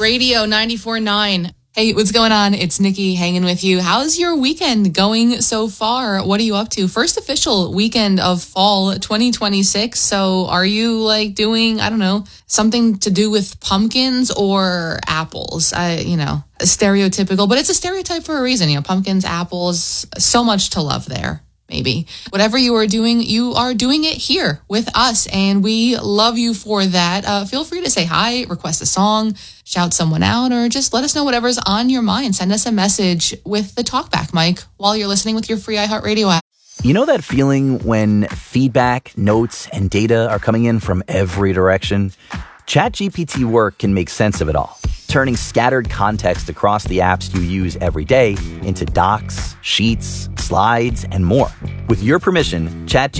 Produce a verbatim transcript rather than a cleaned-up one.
Radio ninety-four point nine. Hey, what's going on? It's Nikki hanging with you. How's your weekend going so far? What are you up to? First official weekend of fall twenty twenty-six. So are you like doing, I don't know, something to do with pumpkins or apples? I, you know, stereotypical, but it's a stereotype for a reason. You know, pumpkins, apples, so much to love there. Maybe. Whatever you are doing, you are doing it here with us, and we love you for that. Uh, feel free to say hi, request a song, shout someone out, or just let us know whatever's on your mind. Send us a message with the talkback mic while you're listening with your free iHeartRadio app. You know that feeling when feedback, notes, and data are coming in from every direction? ChatGPT Work can make sense of it all, turning scattered context across the apps you use every day into docs, sheets, slides, and more. With your permission, ChatGPT